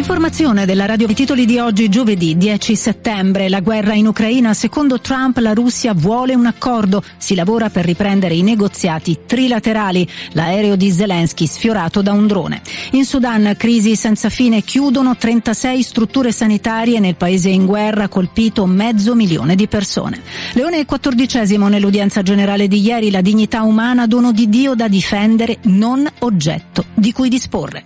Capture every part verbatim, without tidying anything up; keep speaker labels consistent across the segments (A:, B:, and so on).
A: L'informazione della radio dei titoli di oggi, giovedì dieci settembre. La guerra in Ucraina. Secondo Trump la Russia vuole un accordo. Si lavora per riprendere i negoziati trilaterali. L'aereo di Zelensky sfiorato da un drone. In Sudan crisi senza fine. Chiudono trentasei strutture sanitarie nel paese in guerra, colpito mezzo milione di persone. Leone quattordicesimo nell'udienza generale di ieri. La dignità umana, dono di Dio da difendere, non oggetto di cui disporre.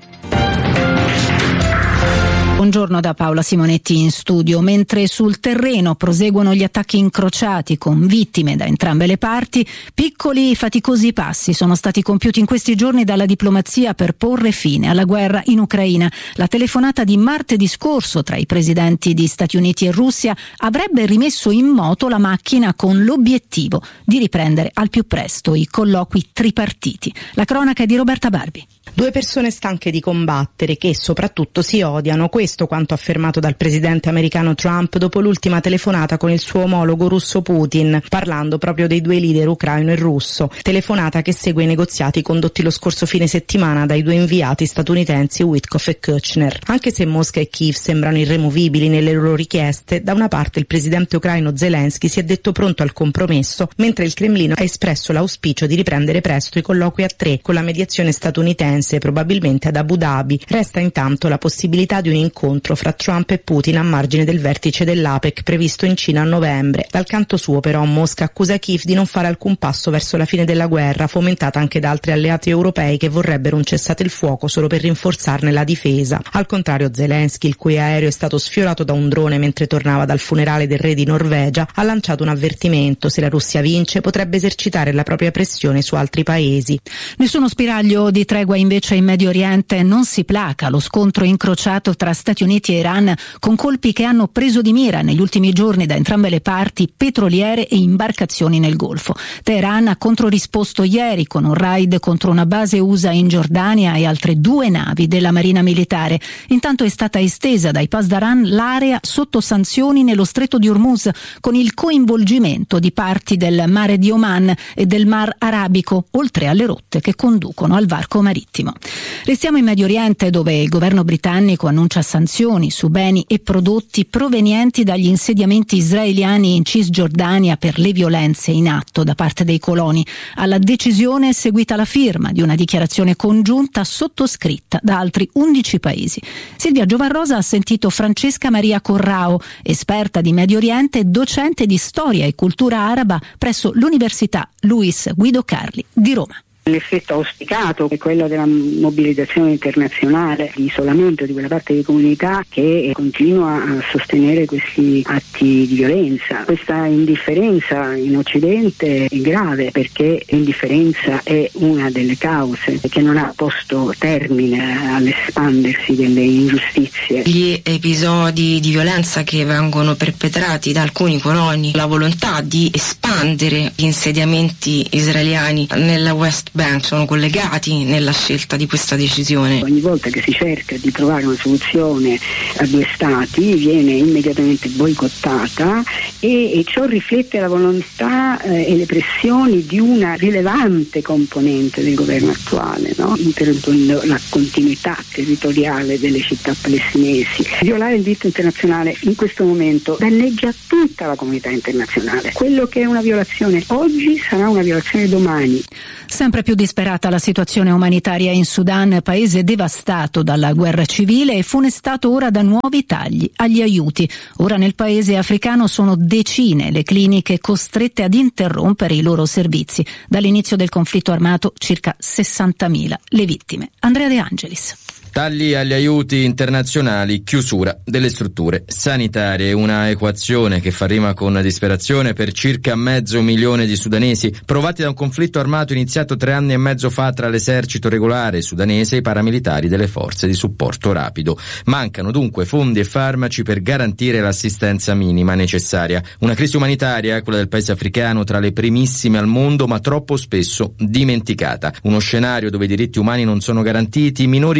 A: Buongiorno da Paola Simonetti in studio. Mentre sul terreno proseguono gli attacchi incrociati con vittime da entrambe le parti, piccoli faticosi passi sono stati compiuti in questi giorni dalla diplomazia per porre fine alla guerra in Ucraina. La telefonata di martedì scorso tra i presidenti di Stati Uniti e Russia avrebbe rimesso in moto la macchina con l'obiettivo di riprendere al più presto i colloqui tripartiti. La cronaca è di Roberta Barbi.
B: Due persone stanche di combattere che soprattutto si odiano. Questo quanto affermato dal presidente americano Trump dopo l'ultima telefonata con il suo omologo russo Putin, parlando proprio dei due leader ucraino e russo. Telefonata che segue i negoziati condotti lo scorso fine settimana dai due inviati statunitensi Witkoff e Kushner. Anche se Mosca e Kiev sembrano irremovibili nelle loro richieste, da una parte il presidente ucraino Zelensky si è detto pronto al compromesso, mentre il Cremlino ha espresso l'auspicio di riprendere presto i colloqui a tre con la mediazione statunitense, probabilmente ad Abu Dhabi. Resta intanto la possibilità di un incontro fra Trump e Putin a margine del vertice dell'APEC previsto in Cina a novembre. Dal canto suo però Mosca accusa Kiev di non fare alcun passo verso la fine della guerra, fomentata anche da altri alleati europei che vorrebbero un cessate il fuoco solo per rinforzarne la difesa. Al contrario Zelensky, il cui aereo è stato sfiorato da un drone mentre tornava dal funerale del re di Norvegia, ha lanciato un avvertimento: se la Russia vince potrebbe esercitare la propria pressione su altri paesi.
A: Nessuno spiraglio di tregua invece in Medio Oriente. Non si placa lo scontro incrociato tra Stati Uniti e Iran, con colpi che hanno preso di mira negli ultimi giorni da entrambe le parti petroliere e imbarcazioni nel Golfo. Teheran ha controrisposto ieri con un raid contro una base U S A in Giordania e altre due navi della Marina Militare. Intanto è stata estesa dai Pasdaran l'area sotto sanzioni nello Stretto di Hormuz, con il coinvolgimento di parti del Mare di Oman e del Mar Arabico, oltre alle rotte che conducono al varco marittimo. Restiamo in Medio Oriente, dove il governo britannico annuncia sanzioni su beni e prodotti provenienti dagli insediamenti israeliani in Cisgiordania per le violenze in atto da parte dei coloni. Alla decisione è seguita la firma di una dichiarazione congiunta sottoscritta da altri undici paesi. Silvia Giovarrosa ha sentito Francesca Maria Corrao, esperta di Medio Oriente e docente di storia e cultura araba presso l'Università Luis Guido Carli di Roma.
C: L'effetto auspicato è quello della mobilitazione internazionale, di isolamento di quella parte di comunità che continua a sostenere questi atti di violenza. Questa indifferenza in Occidente è grave, perché l'indifferenza è una delle cause che non ha posto termine all'espandersi delle ingiustizie.
D: Gli episodi di violenza che vengono perpetrati da alcuni coloni, la volontà di espandere gli insediamenti israeliani nella West Bank sono collegati nella scelta di questa decisione.
C: Ogni volta che si cerca di trovare una soluzione a due stati viene immediatamente boicottata e, e ciò riflette la volontà eh, e le pressioni di una rilevante componente del governo attuale, no? Interrompendo la continuità territoriale delle città palestinesi. Violare il diritto internazionale in questo momento danneggia tutta la comunità internazionale. Quello che è una violazione oggi sarà una violazione domani.
A: Sempre più disperata la situazione umanitaria in Sudan, paese devastato dalla guerra civile e funestato ora da nuovi tagli agli aiuti. Ora nel paese africano sono decine le cliniche costrette ad interrompere i loro servizi. Dall'inizio del conflitto armato circa sessantamila le vittime. Andrea De Angelis.
E: Tagli agli aiuti internazionali, chiusura delle strutture sanitarie, una equazione che fa rima con disperazione per circa mezzo milione di sudanesi provati da un conflitto armato iniziato tre anni e mezzo fa tra l'esercito regolare sudanese e i paramilitari delle forze di supporto rapido. Mancano dunque fondi e farmaci per garantire l'assistenza minima necessaria. Una crisi umanitaria, quella del paese africano, tra le primissime al mondo, ma troppo spesso dimenticata. Uno scenario dove i diritti umani non sono garantiti, i minori continuano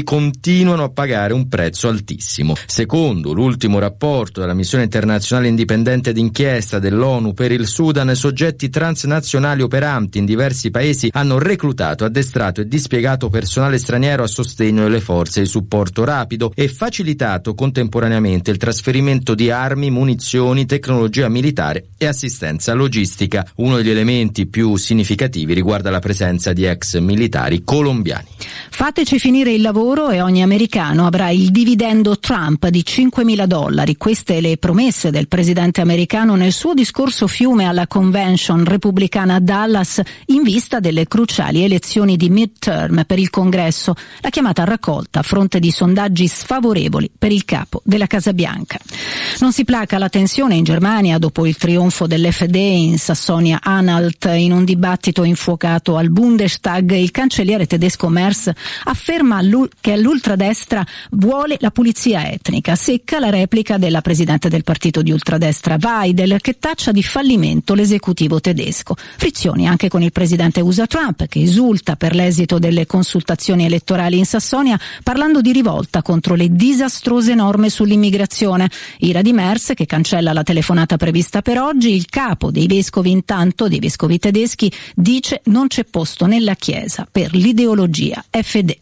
E: continuano a pagare un prezzo altissimo. Secondo l'ultimo rapporto della missione internazionale indipendente d'inchiesta dell'ONU per il Sudan, soggetti transnazionali operanti in diversi paesi hanno reclutato, addestrato e dispiegato personale straniero a sostegno delle forze di supporto rapido e facilitato contemporaneamente il trasferimento di armi, munizioni, tecnologia militare e assistenza logistica. Uno degli elementi più significativi riguarda la presenza di ex militari colombiani.
A: Fateci finire il lavoro e ogni americano avrà il dividendo Trump di cinquemila dollari. Queste le promesse del presidente americano nel suo discorso fiume alla convention repubblicana a Dallas in vista delle cruciali elezioni di midterm per il Congresso, la chiamata a raccolta a fronte di sondaggi sfavorevoli per il capo della Casa Bianca. Non si placa la tensione in Germania dopo il trionfo dell'F D in Sassonia-Anhalt. In un dibattito infuocato al Bundestag, il cancelliere tedesco Merz afferma che l'ultradestra vuole la pulizia etnica. Secca la replica della presidente del partito di ultradestra Weidel, che taccia di fallimento l'esecutivo tedesco. Frizioni anche con il presidente U S A Trump, che esulta per l'esito delle consultazioni elettorali in Sassonia, parlando di rivolta contro le disastrose norme sull'immigrazione. Ira di Merz, che cancella la telefonata prevista per oggi. Il capo dei vescovi, intanto, dei vescovi tedeschi, dice non c'è posto nella Chiesa per l'ideologia F D.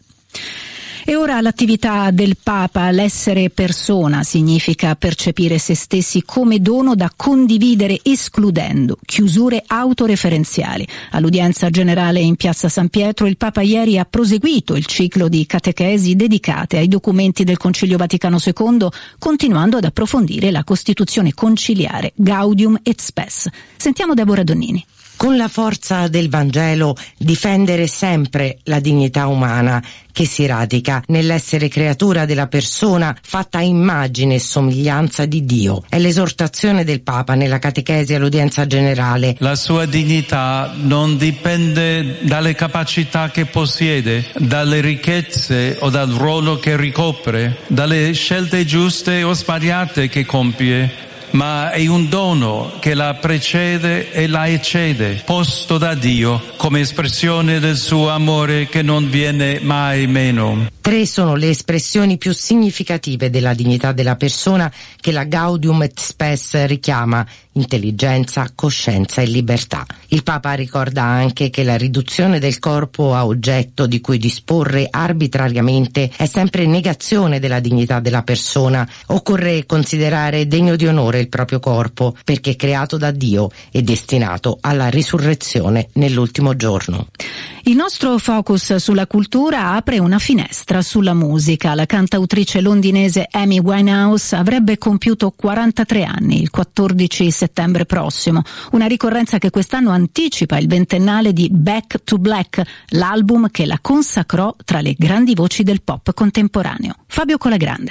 A: E ora l'attività del Papa. L'essere persona significa percepire se stessi come dono da condividere escludendo chiusure autoreferenziali. All'udienza generale in Piazza San Pietro il Papa ieri ha proseguito il ciclo di catechesi dedicate ai documenti del Concilio Vaticano secondo, continuando ad approfondire la Costituzione conciliare Gaudium et Spes. Sentiamo Deborah Donnini.
F: Con la forza del Vangelo difendere sempre la dignità umana che si radica nell'essere creatura della persona fatta a immagine e somiglianza di Dio. È l'esortazione del Papa nella catechesi all'udienza generale.
G: La sua dignità non dipende dalle capacità che possiede, dalle ricchezze o dal ruolo che ricopre, dalle scelte giuste o sbagliate che compie, ma è un dono che la precede e la eccede, posto da Dio come espressione del suo amore che non viene mai meno.
F: Tre sono le espressioni più significative della dignità della persona che la Gaudium et Spes richiama: intelligenza, coscienza e libertà. Il Papa ricorda anche che la riduzione del corpo a oggetto di cui disporre arbitrariamente è sempre negazione della dignità della persona. Occorre considerare degno di onore il proprio corpo, perché creato da Dio e destinato alla risurrezione nell'ultimo giorno.
A: Il nostro focus sulla cultura apre una finestra sulla musica. La cantautrice londinese Amy Winehouse avrebbe compiuto quarantatré anni il quattordici settembre prossimo, una ricorrenza che quest'anno anticipa il ventennale di Back to Black, l'album che la consacrò tra le grandi voci del pop contemporaneo. Fabio Colagrande.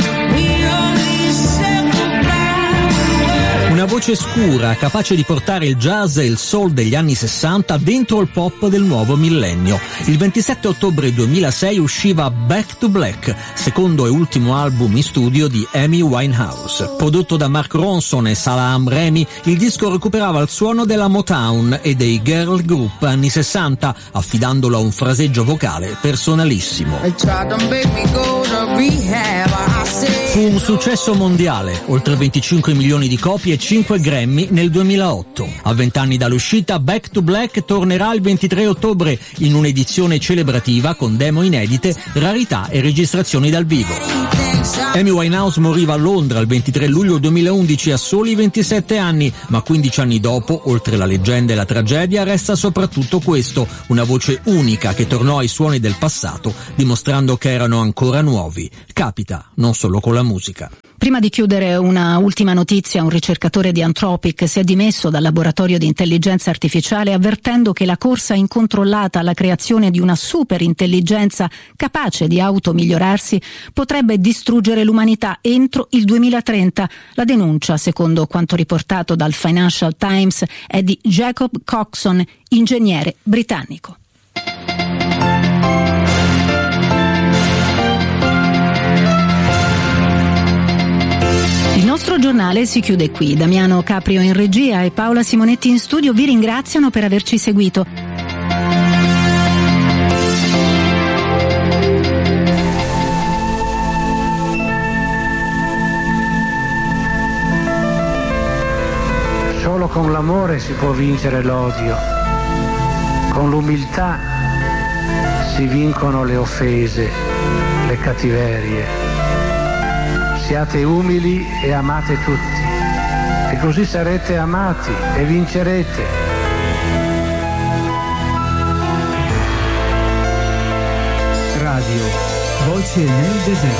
H: Una voce scura, capace di portare il jazz e il soul degli anni sessanta dentro il pop del nuovo millennio. Il ventisette ottobre duemilasei usciva Back to Black, secondo e ultimo album in studio di Amy Winehouse. Prodotto da Mark Ronson e Salaam Remi, il disco recuperava il suono della Motown e dei girl group anni sessanta, affidandolo a un fraseggio vocale personalissimo. Fu un successo mondiale, oltre venticinque milioni di copie e cinque Grammy nel duemilaotto. A vent'anni dall'uscita, Back to Black tornerà il ventitré ottobre in un'edizione celebrativa con demo inedite, rarità e registrazioni dal vivo. Amy Winehouse moriva a Londra il ventitré luglio duemilaundici a soli ventisette anni, ma quindici anni dopo, oltre la leggenda e la tragedia, resta soprattutto questo, una voce unica che tornò ai suoni del passato, dimostrando che erano ancora nuovi. Capita, non solo con la musica.
A: Prima di chiudere, una ultima notizia: un ricercatore di Anthropic si è dimesso dal laboratorio di intelligenza artificiale avvertendo che la corsa incontrollata alla creazione di una superintelligenza capace di automigliorarsi potrebbe distruggere l'umanità entro il duemilatrenta. La denuncia, secondo quanto riportato dal Financial Times, è di Jacob Coxon, ingegnere britannico. Il nostro giornale si chiude qui. Damiano Caprio in regia e Paola Simonetti in studio vi ringraziano per averci seguito.
I: l'amore si può vincere l'odio, con l'umiltà si vincono le offese, le cattiverie. Siate umili e amate tutti, e così sarete amati e vincerete.
J: Radio, voci nel deserto.